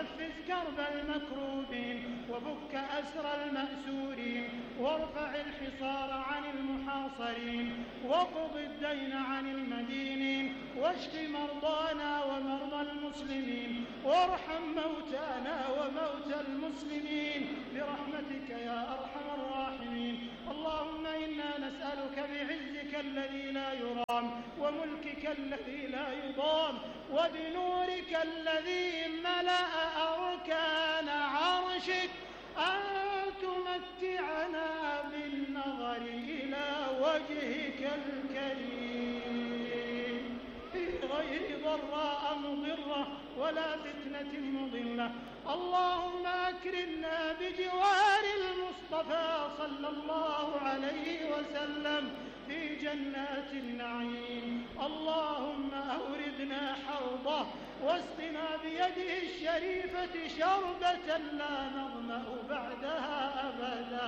ونفس كرب المكروبين وفك أسر المأسورين وارفع الحصار عن المحاصرين واقض الدين عن المدينين واشف مرضانا ومرضى المسلمين وارحم موتانا وموتى المسلمين برحمتك يا أرحم الراحمين. اللهم إنا نسألك بعزك الذي لا يرام وملكك الذي لا يضام وبنورك الذي ملأ أركان عرشك أن تمتعنا بالنظر إلى وجهك الكريم في غير ضراء مضرة ولا فتنة مضلة. اللهم أكرمنا بجوار المصطفى صلى الله عليه وسلم في جنات النعيم. اللهم أوردنا حوضه واسقنا بيده الشريفة شربة لا نظمأ بعدها أبدا.